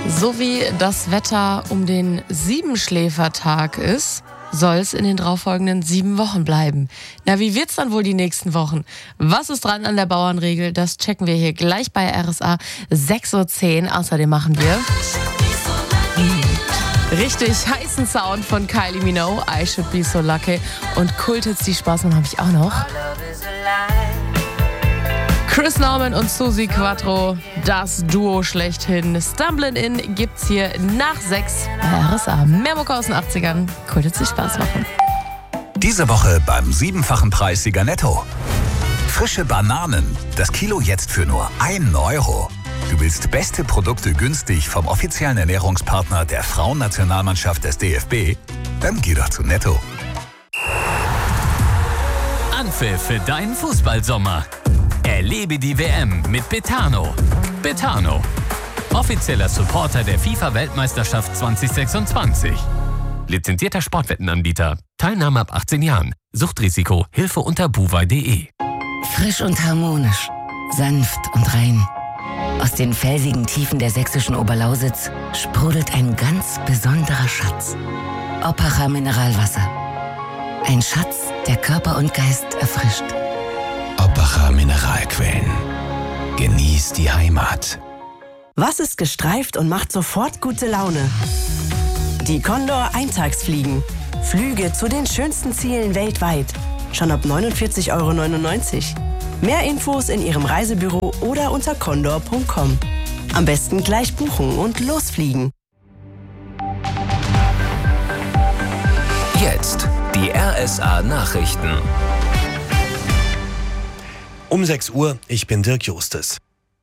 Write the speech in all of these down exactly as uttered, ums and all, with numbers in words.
So wie das Wetter um den Siebenschläfertag ist, soll es in den darauffolgenden sieben Wochen bleiben. Na, wie wird's dann wohl die nächsten Wochen? Was ist dran an der Bauernregel? Das checken wir hier gleich bei R S A sechs Uhr zehn. Außerdem machen wir richtig heißen Sound von Kylie Minogue, I Should Be So Lucky. Und Kulthits, die Spaß machen, habe ich auch noch. Chris Norman und Susi Quattro, das Duo schlechthin. Stumblin' In gibt's hier nach sechs bei R S A. Mehr Mucke aus den achtzigern. Kulthits, die Spaß machen. Diese Woche beim siebenfachen Preis Sieger Netto. Frische Bananen, das Kilo jetzt für nur einen Euro. Du willst beste Produkte günstig vom offiziellen Ernährungspartner der Frauennationalmannschaft des D F B? Dann geh doch zu Netto. Anpfiff für deinen Fußballsommer. Erlebe die W M mit Betano. Betano, offizieller Supporter der FIFA-Weltmeisterschaft zwanzig sechsundzwanzig. Lizenzierter Sportwettenanbieter. Teilnahme ab achtzehn Jahren. Suchtrisiko. Hilfe unter buwei punkt de. Frisch und harmonisch. Sanft und rein. Aus den felsigen Tiefen der sächsischen Oberlausitz sprudelt ein ganz besonderer Schatz. Oppacher Mineralwasser. Ein Schatz, der Körper und Geist erfrischt. Oppacher Mineralquellen. Genieß die Heimat. Was ist gestreift und macht sofort gute Laune? Die Condor Eintagsfliegen. Flüge zu den schönsten Zielen weltweit. Schon ab neunundvierzig Euro neunundneunzig. Mehr Infos in Ihrem Reisebüro oder unter condor punkt com. Am besten gleich buchen und losfliegen. Jetzt die R S A Nachrichten. Um sechs Uhr, ich bin Dirk Justes.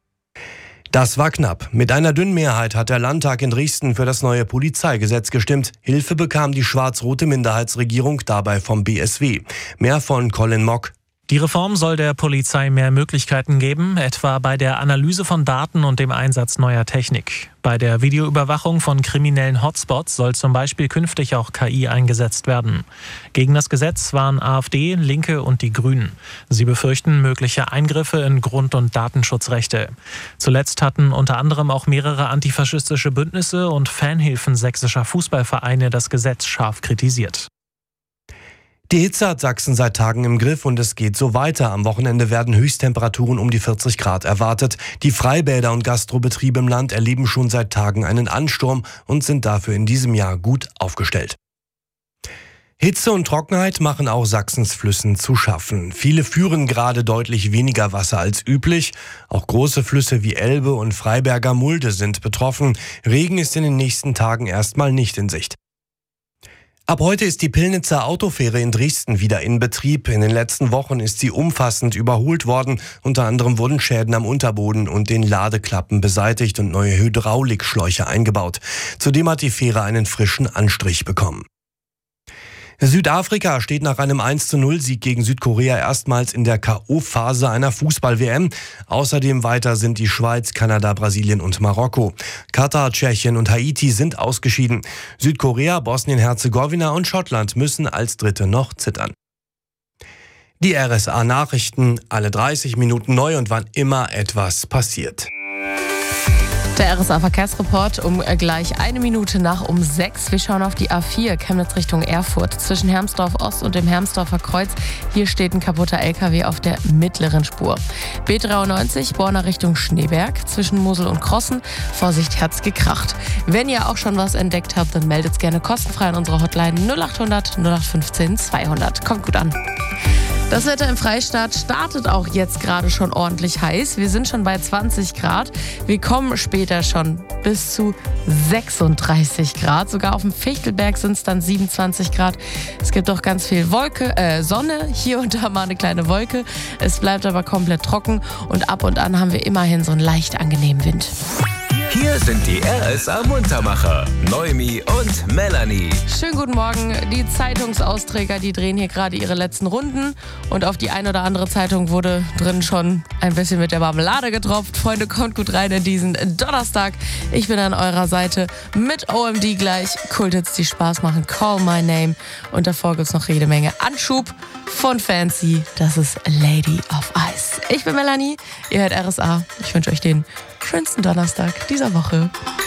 Das war knapp. Mit einer dünnen Mehrheit hat der Landtag in Dresden für das neue Polizeigesetz gestimmt. Hilfe bekam die schwarz-rote Minderheitsregierung dabei vom B S W. Mehr von Colin Mock. Die Reform soll der Polizei mehr Möglichkeiten geben, etwa bei der Analyse von Daten und dem Einsatz neuer Technik. Bei der Videoüberwachung von kriminellen Hotspots soll zum Beispiel künftig auch K I eingesetzt werden. Gegen das Gesetz waren AfD, Linke und die Grünen. Sie befürchten mögliche Eingriffe in Grund- und Datenschutzrechte. Zuletzt hatten unter anderem auch mehrere antifaschistische Bündnisse und Fanhilfen sächsischer Fußballvereine das Gesetz scharf kritisiert. Die Hitze hat Sachsen seit Tagen im Griff und es geht so weiter. Am Wochenende werden Höchsttemperaturen um die vierzig Grad erwartet. Die Freibäder und Gastrobetriebe im Land erleben schon seit Tagen einen Ansturm und sind dafür in diesem Jahr gut aufgestellt. Hitze und Trockenheit machen auch Sachsens Flüssen zu schaffen. Viele führen gerade deutlich weniger Wasser als üblich. Auch große Flüsse wie Elbe und Freiberger Mulde sind betroffen. Regen ist in den nächsten Tagen erstmal nicht in Sicht. Ab heute ist die Pillnitzer Autofähre in Dresden wieder in Betrieb. In den letzten Wochen ist sie umfassend überholt worden. Unter anderem wurden Schäden am Unterboden und den Ladeklappen beseitigt und neue Hydraulikschläuche eingebaut. Zudem hat die Fähre einen frischen Anstrich bekommen. Südafrika steht nach einem eins zu null Sieg gegen Südkorea erstmals in der K O-Phase einer Fußball-W M. Außerdem weiter sind die Schweiz, Kanada, Brasilien und Marokko. Katar, Tschechien und Haiti sind ausgeschieden. Südkorea, Bosnien-Herzegowina und Schottland müssen als Dritte noch zittern. Die R S A-Nachrichten, alle dreißig Minuten neu und wann immer etwas passiert. Der R S A-Verkehrsreport um gleich eine Minute nach um sechs. Wir schauen auf die A vier, Chemnitz Richtung Erfurt. Zwischen Hermsdorf Ost und dem Hermsdorfer Kreuz. Hier steht ein kaputter L K W auf der mittleren Spur. B dreiundneunzig, Borna Richtung Schneeberg. Zwischen Mosel und Krossen. Vorsicht, hat's gekracht. Wenn ihr auch schon was entdeckt habt, dann meldet's gerne kostenfrei an unserer Hotline null acht hundert null acht fünfzehn zweihundert. Kommt gut an. Das Wetter im Freistaat startet auch jetzt gerade schon ordentlich heiß. Wir sind schon bei zwanzig Grad. Wir kommen später schon bis zu sechsunddreißig Grad. Sogar auf dem Fichtelberg sind es dann siebenundzwanzig Grad. Es gibt auch ganz viel Wolke, äh, Sonne, hier und da mal eine kleine Wolke. Es bleibt aber komplett trocken und ab und an haben wir immerhin so einen leicht angenehmen Wind. Hier sind die R S A-Muntermacher, Noemi und Melanie. Schönen guten Morgen. Die Zeitungsausträger, die drehen hier gerade ihre letzten Runden. Und auf die eine oder andere Zeitung wurde drin schon ein bisschen mit der Marmelade getropft. Freunde, kommt gut rein in diesen Donnerstag. Ich bin an eurer Seite mit O M D gleich. Kulthits, die Spaß machen. Call My Name. Und davor gibt's noch jede Menge Anschub von Fancy. Das ist Lady of Ice. Ich bin Melanie. Ihr hört R S A. Ich wünsche euch den schönsten Donnerstag dieser Woche.